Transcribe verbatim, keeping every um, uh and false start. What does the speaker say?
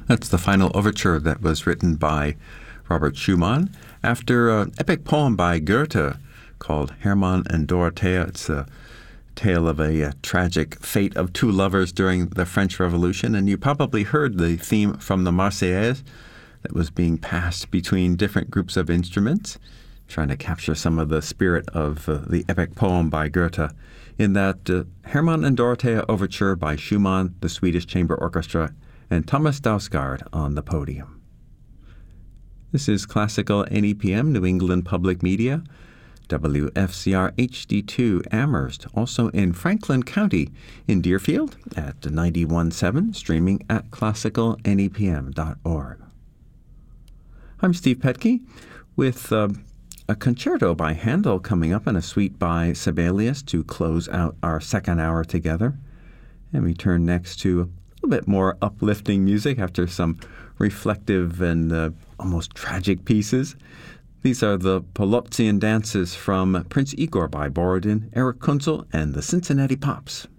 That's the final overture that was written by Robert Schumann after an epic poem by Goethe called Hermann and Dorothea. It's a tale of a, a tragic fate of two lovers during the French Revolution, and you probably heard the theme from the Marseillaise that was being passed between different groups of instruments, trying to capture some of the spirit of uh, the epic poem by Goethe in that uh, Hermann and Dorothea overture by Schumann, the Swedish Chamber Orchestra, and Thomas Dausgaard on the podium. This is Classical N E P M, New England Public Media, W F C R H D two Amherst, also in Franklin County in Deerfield at ninety-one point seven, streaming at classical N E P M dot org. I'm Steve Petke with uh, a concerto by Handel coming up and a suite by Sibelius to close out our second hour together. And we turn next to a little bit more uplifting music after some reflective and uh, almost tragic pieces. These are the Polotzian dances from Prince Igor by Borodin, Eric Kunzel, and the Cincinnati Pops.